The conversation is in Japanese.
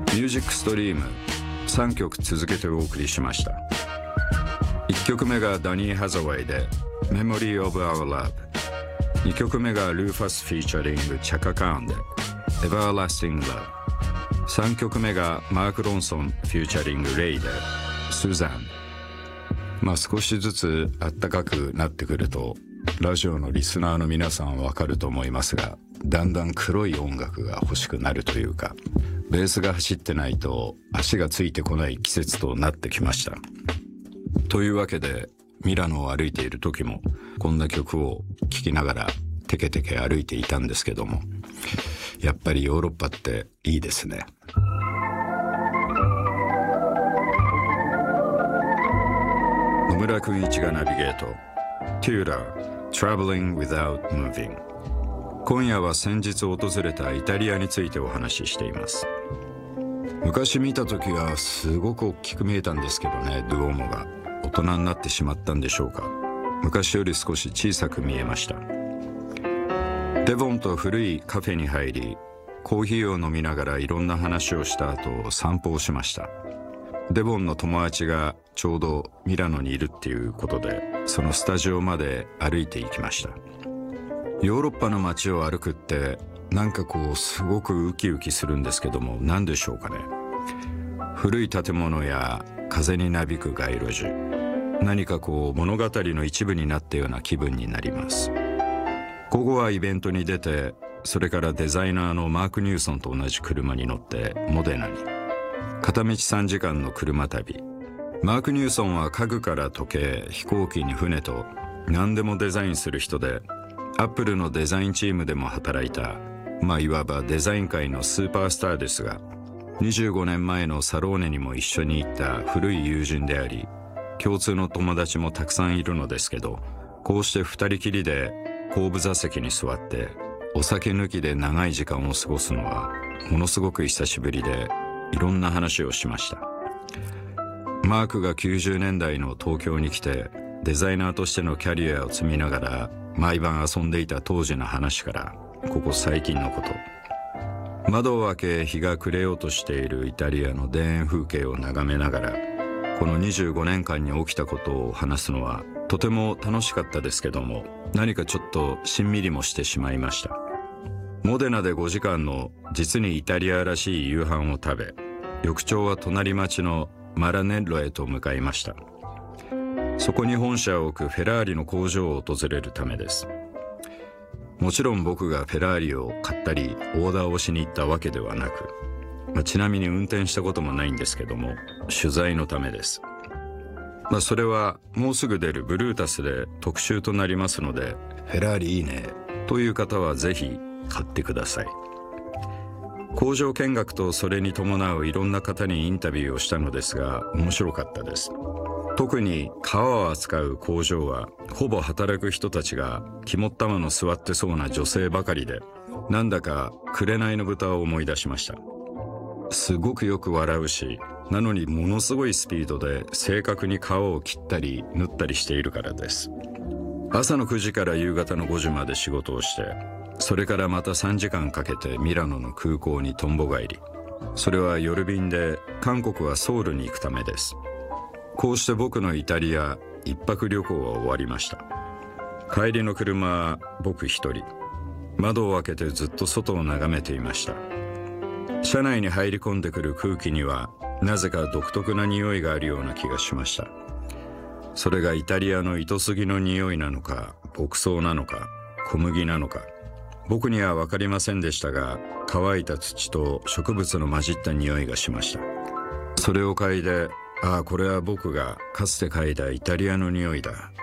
ミュージックストリーム3曲続けてお送りしました。1曲目がダニー・ハザウェイで Memory of Our Love、 2曲目がルーファスフィーチャリングチャカ・カーンで Everlasting Love、 3曲目がマーク・ロンソンフューチャリングレイで Suzanne。 少しずつ暖かくなってくるとラジオのリスナーの皆さんはわかると思いますが、だんだん黒い音楽が欲しくなるというか、ベースが走ってないと足がついてこない季節となってきました。というわけでミラノを歩いている時もこんな曲を聴きながらテケテケ歩いていたんですけども、やっぱりヨーロッパっていいですね。野村君一がナビゲート Tudor Traveling Without Moving。 今夜は先日訪れたイタリアについてお話ししています。昔見た時はすごく大きく見えたんですけどね、ドゥオーモが。大人になってしまったんでしょうか。昔より少し小さく見えました。デボンと古いカフェに入り、コーヒーを飲みながらいろんな話をした後散歩をしました。デボンの友達がちょうどミラノにいるっていうことで、そのスタジオまで歩いていきました。ヨーロッパの街を歩くってなんかすごくウキウキするんですけども、何でしょうかね。古い建物や風になびく街路樹、何か物語の一部になったような気分になります。午後はイベントに出て、それからデザイナーのマーク・ニューソンと同じ車に乗ってモデナに。片道3時間の車旅。マーク・ニューソンは家具から時計、飛行機に船と何でもデザインする人で、アップルのデザインチームでも働いた、いわばデザイン界のスーパースターですが、25年前のサローネにも一緒に行った古い友人であり、共通の友達もたくさんいるのですけど、こうして二人きりで後部座席に座ってお酒抜きで長い時間を過ごすのはものすごく久しぶりで、いろんな話をしました。マークが90年代の東京に来てデザイナーとしてのキャリアを積みながら毎晩遊んでいた当時の話から、ここ最近のこと、窓を開け日が暮れようとしているイタリアの田園風景を眺めながら、この25年間に起きたことを話すのはとても楽しかったですけども、何かちょっとしんみりもしてしまいました。モデナで5時間の実にイタリアらしい夕飯を食べ、翌朝は隣町のマラネッロへと向かいました。そこに本社を置くフェラーリの工場を訪れるためです。もちろん僕がフェラーリを買ったりオーダーをしに行ったわけではなく、ちなみに運転したこともないんですけども、取材のためです。それはもうすぐ出るブルータスで特集となりますので、フェラーリいいねという方はぜひ買ってください。工場見学とそれに伴ういろんな方にインタビューをしたのですが、面白かったです。特に革を扱う工場はほぼ働く人たちが肝っ玉の座ってそうな女性ばかりで、なんだか紅の豚を思い出しました。すごくよく笑うし、なのにものすごいスピードで正確に皮を切ったり縫ったりしているからです。朝の9時から夕方の5時まで仕事をして、それからまた3時間かけてミラノの空港にとんぼ返り。それは夜便で韓国はソウルに行くためです。こうして僕のイタリア一泊旅行は終わりました。帰りの車は僕一人。窓を開けてずっと外を眺めていました。車内に入り込んでくる空気にはなぜか独特な匂いがあるような気がしました。それがイタリアの糸杉の匂いなのか、牧草なのか、小麦なのか、僕には分かりませんでしたが、乾いた土と植物の混じった匂いがしました。それを嗅いで、これは僕がかつて嗅いだイタリアの匂いだ